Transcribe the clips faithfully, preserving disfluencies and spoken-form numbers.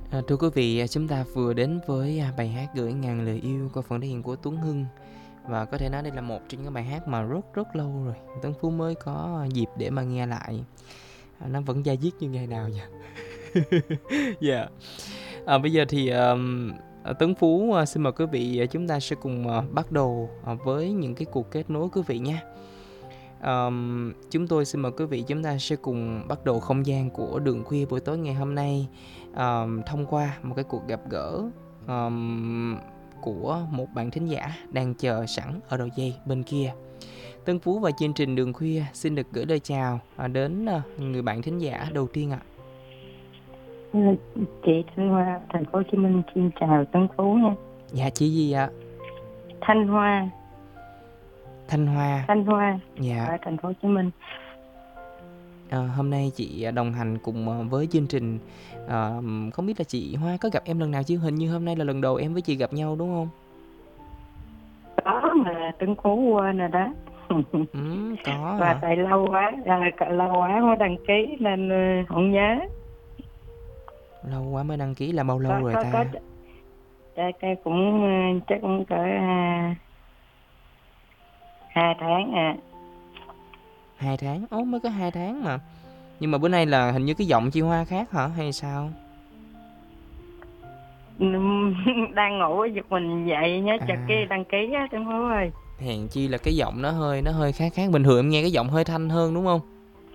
À, thưa quý vị, à, chúng ta vừa đến với à, bài hát Gửi ngàn lời yêu qua phần thể hiện của Tuấn Hưng. Và có thể nói đây là một trong những bài hát mà rất rất lâu rồi Tuấn Phú mới có dịp để mà nghe lại. À, nó vẫn da diết như ngày nào vậy. Dạ. À, bây giờ thì um, à, Tuấn Phú à, xin mời quý vị, à, chúng ta sẽ cùng à, bắt đầu à, với những cái cuộc kết nối quý vị nha. Um, chúng tôi xin mời quý vị, chúng ta sẽ cùng bắt đầu không gian của Đường Khuya buổi tối ngày hôm nay um, thông qua một cái cuộc gặp gỡ um, của một bạn thính giả đang chờ sẵn ở đầu dây bên kia. Tân Phú và chương trình Đường Khuya xin được gửi lời chào à, đến à, người bạn thính giả đầu tiên ạ. À. Chị Thanh Hoa, thành phố Hồ Chí Minh, xin chào Tân Phú nha. Dạ, chị gì ạ? Thanh Hoa. Thanh Hoa. Thanh Hoa. Dạ. Ở thành phố Hồ Chí Minh. À, hôm nay chị đồng hành cùng với chương trình. À, không biết là chị Hoa có gặp em lần nào chưa? Hình như hôm nay là lần đầu em với chị gặp nhau đúng không? Có mà Tân Phú quên rồi đó. Ừ, có Và hả? tại lâu quá, à, lâu quá mới đăng ký nên uh, không nhớ. Lâu quá mới đăng ký là bao lâu Có, rồi có, ta? có, cái, cái cũng uh, chắc cũng cỡ uh, hai tháng à. Hai tháng? Ố, mới có hai tháng mà. Nhưng mà bữa nay là hình như cái giọng chị Hoa khác hả hay sao? Đang ngủ giật mình dậy nhớ chợt À, cái đăng ký á Tân Phú ơi. hèn chi là cái giọng nó hơi nó hơi khác khác. Bình thường em nghe cái giọng hơi thanh hơn đúng không?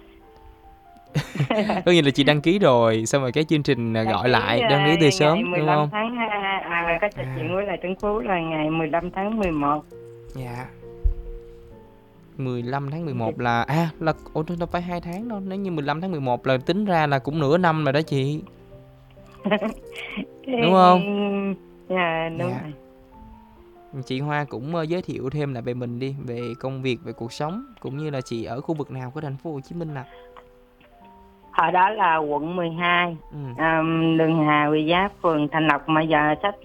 Có nghĩa là chị đăng ký rồi, xong rồi cái chương trình Đăng gọi ký lại, đăng ký từ uh, ngày sớm đúng mười lăm không? tháng hai, à, có trò À, chuyện với lại Tân Phú là ngày mười lăm tháng mười một. dạ. mười lăm tháng mười một là à là ủa đâu phải hai tháng đâu, nếu như mười lăm tháng mười một là tính ra là cũng nửa năm rồi đó chị. Đúng không? Dạ đúng Dạ. rồi. Chị Hoa cũng uh, giới thiệu thêm lại về mình đi, về công việc, về cuộc sống, cũng như là chị ở khu vực nào của thành phố Hồ Chí Minh ạ? Hồi đó là quận mười hai, Ừ. um, đường Hà Huy Giáp, phường Thành Lộc, mà giờ sắp